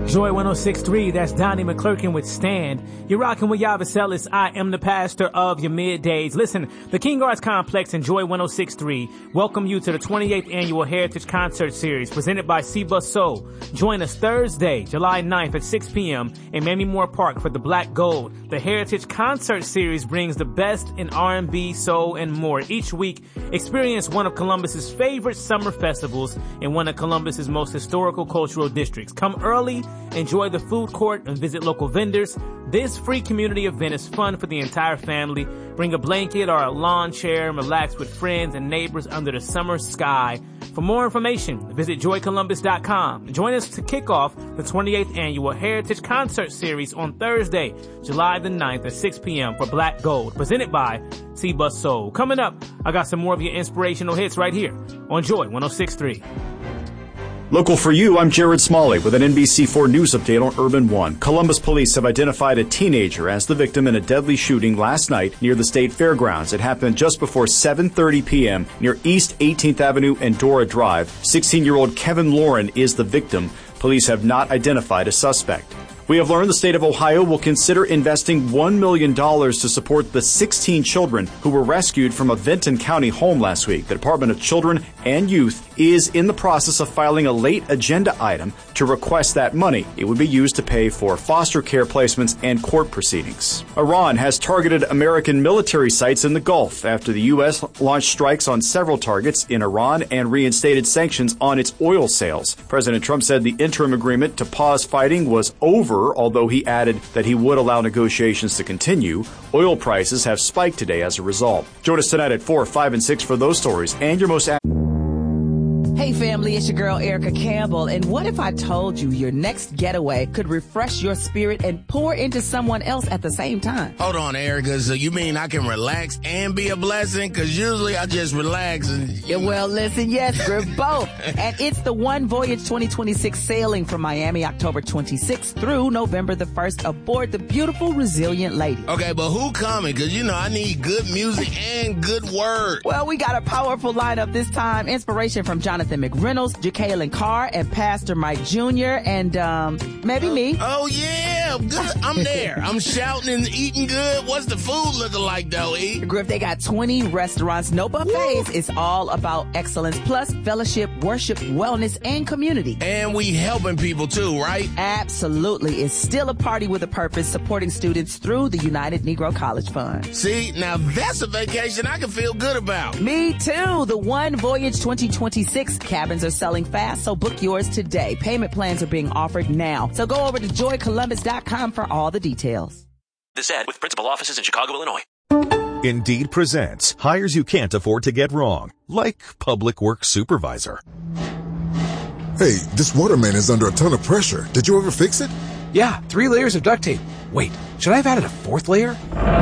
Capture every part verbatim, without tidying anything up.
Joy one oh six point three, that's Donnie McClurkin with Stand. You're rocking with Yavis Ellis. I am the pastor of your middays. Listen, the King Arts Complex and Joy one oh six point three welcome you to the twenty-eighth Annual Heritage Concert Series presented by C-Bus Soul. Join us Thursday, July ninth at six p.m. in Mamie Moore Park for the Black Gold. The Heritage Concert Series brings the best in R and B, soul, and more. Each week, experience one of Columbus's favorite summer festivals in one of Columbus's most historical cultural districts. Come early, enjoy the food court, and visit local vendors. This free community event is fun for the entire family. Bring a blanket or a lawn chair and relax with friends and neighbors under the summer sky. For more information, visit joy columbus dot com. Join us to kick off the twenty-eighth Annual Heritage Concert Series on Thursday, July the ninth at six p.m. for Black Gold, presented by C-Bus Soul. Coming up, I got some more of your inspirational hits right here on Joy one oh six point three. Local for you, I'm Jared Smalley with an N B C four News update on Urban One. Columbus police have identified a teenager as the victim in a deadly shooting last night near the State Fairgrounds. It happened just before seven thirty p.m. near East eighteenth Avenue and Dora Drive. sixteen-year-old Kevin Lauren is the victim. Police have not identified a suspect. We have learned the state of Ohio will consider investing one million dollars to support the sixteen children who were rescued from a Vinton County home last week. The Department of Children and Youth is in the process of filing a late agenda item to request that money. It would be used to pay for foster care placements and court proceedings. Iran has targeted American military sites in the Gulf after the U S launched strikes on several targets in Iran and reinstated sanctions on its oil sales. President Trump said the interim agreement to pause fighting was over, although he added that he would allow negotiations to continue. Oil prices have spiked today as a result. Join us tonight at four, five, and six for those stories and your most... Hey family, it's your girl Erica Campbell, and what if I told you your next getaway could refresh your spirit and pour into someone else at the same time? Hold on, Erica, so you mean I can relax and be a blessing? Because usually I just relax and... Yeah, well, listen, yes, we're both. And it's the One Voyage twenty twenty-six sailing from Miami October twenty-sixth through November the first aboard the beautiful Resilient Lady. Okay, but who coming? Because, you know, I need good music and good word. Well, we got a powerful lineup this time. Inspiration from Jonathan McReynolds, Jacqueline Carr, and Pastor Mike Junior, and um, maybe me. Oh, yeah. Good. I'm there. I'm shouting and eating good. What's the food looking like, though, E? Griff, they got twenty restaurants, no buffets. Woo. It's all about excellence, plus fellowship, worship, wellness, and community. And we helping people, too, right? Absolutely. It's still a party with a purpose, supporting students through the United Negro College Fund. See, now that's a vacation I can feel good about. Me, too. The One Voyage twenty twenty-six cabins are selling fast, so book yours today. Payment plans are being offered now. So go over to joy columbus dot com for all the details. This ad with principal offices in Chicago, Illinois. Indeed presents hires you can't afford to get wrong, like public works supervisor. Hey, this waterman is under a ton of pressure. Did you ever fix it? Yeah, three layers of duct tape. Wait, should I have added a fourth layer?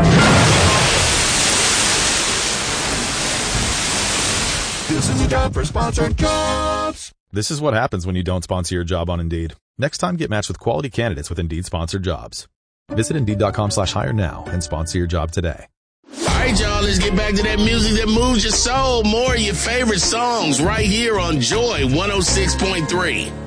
This is a job for Sponsored Jobs. This is what happens when you don't sponsor your job on Indeed. Next time, get matched with quality candidates with Indeed sponsored jobs. Visit Indeed.com slash hire now and sponsor your job today. All right, y'all, let's get back to that music that moves your soul. More of your favorite songs right here on Joy one oh six point three.